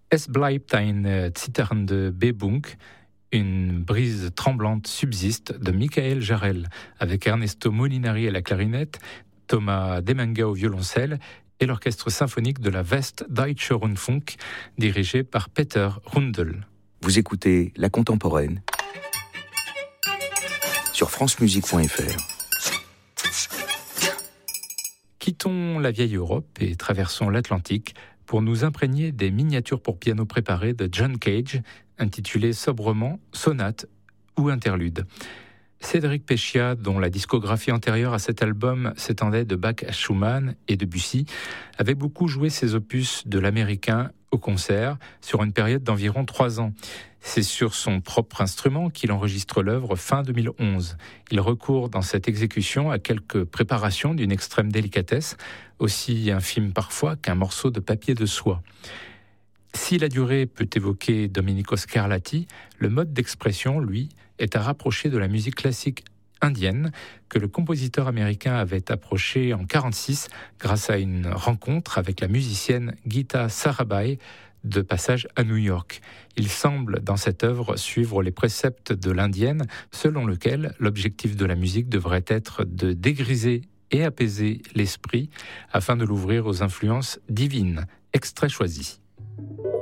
Es bleibt ein zitternde Bebung, une brise tremblante subsiste de Michael Jarel, avec Ernesto Molinari à la clarinette, Thomas Demenga au violoncelle et l'orchestre symphonique de la Westdeutscher Rundfunk, dirigé par Peter Rundel. Vous écoutez La Contemporaine sur francemusique.fr. Quittons la vieille Europe et traversons l'Atlantique pour nous imprégner des miniatures pour piano préparées de John Cage, intitulées sobrement Sonate ou Interlude. Cédric Peccia, dont la discographie antérieure à cet album s'étendait de Bach à Schumann et Debussy, avait beaucoup joué ses opus de l'américain au concert sur une période d'environ 3 ans. C'est sur son propre instrument qu'il enregistre l'œuvre fin 2011. Il recourt dans cette exécution à quelques préparations d'une extrême délicatesse, aussi infime parfois qu'un morceau de papier de soie. Si la durée peut évoquer Domenico Scarlatti, le mode d'expression, lui, est à rapprocher de la musique classique indienne que le compositeur américain avait approché en 1946 grâce à une rencontre avec la musicienne Geeta Sarabhai de passage à New York. Il semble dans cette œuvre suivre les préceptes de l'indienne selon lequel l'objectif de la musique devrait être de dégriser et apaiser l'esprit afin de l'ouvrir aux influences divines. Extrait choisi.